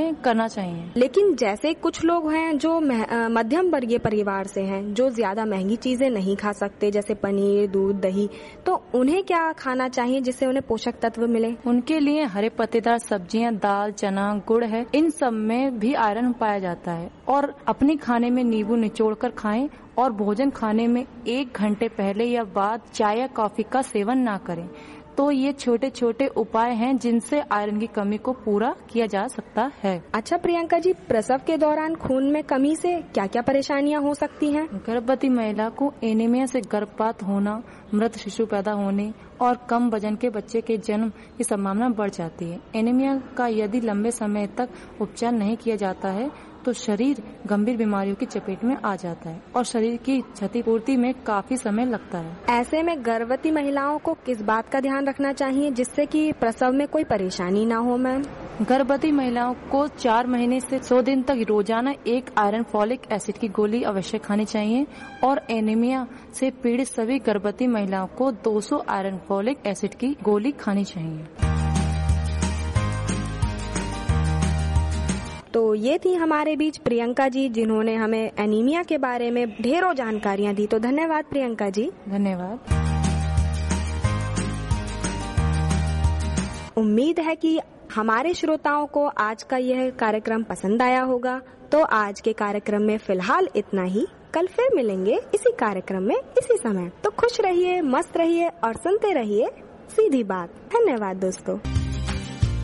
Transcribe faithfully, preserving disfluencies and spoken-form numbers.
करना चाहिए। लेकिन जैसे कुछ लोग हैं जो मध्यम वर्गीय परिवार से हैं, जो ज्यादा महंगी चीजें नहीं खा सकते, जैसे पनीर, दूध, दही, तो उन्हें क्या खाना चाहिए जिससे उन्हें पोषक तत्व मिले? उनके लिए हरे पत्तेदार सब्जियां, दाल, चना, गुड़ है, इन सब में भी आयरन पाया जाता है। और अपने खाने में नींबू निचोड़ कर खाएं और भोजन खाने में एक घंटे पहले या बाद चाय या कॉफी का सेवन ना करें। तो ये छोटे छोटे उपाय हैं जिनसे आयरन की कमी को पूरा किया जा सकता है। अच्छा प्रियंका जी, प्रसव के दौरान खून में कमी से क्या क्या परेशानियां हो सकती हैं? गर्भवती महिला को एनीमिया से गर्भपात होना, मृत शिशु पैदा होने और कम वजन के बच्चे के जन्म की संभावना बढ़ जाती है। एनीमिया का यदि लंबे समय तक उपचार नहीं किया जाता है तो शरीर गंभीर बीमारियों की चपेट में आ जाता है और शरीर की क्षतिपूर्ति में काफी समय लगता है। ऐसे में गर्भवती महिलाओं को किस बात का ध्यान रखना चाहिए जिससे कि प्रसव में कोई परेशानी ना हो? मैम, गर्भवती महिलाओं को चार महीने से सौ दिन तक रोजाना एक आयरन फॉलिक एसिड की गोली अवश्य खानी चाहिए और एनीमिया से पीड़ित सभी गर्भवती महिलाओं को दो सौ आयरन फॉलिक एसिड की गोली खानी चाहिए। तो ये थी हमारे बीच प्रियंका जी, जिन्होंने हमें एनीमिया के बारे में ढेरों जानकारियां दी। तो धन्यवाद प्रियंका जी। धन्यवाद। उम्मीद है कि हमारे श्रोताओं को आज का यह कार्यक्रम पसंद आया होगा। तो आज के कार्यक्रम में फिलहाल इतना ही। कल फिर मिलेंगे इसी कार्यक्रम में इसी समय। तो खुश रहिए, मस्त रहिए और सुनते रहिए सीधी बात। धन्यवाद दोस्तों।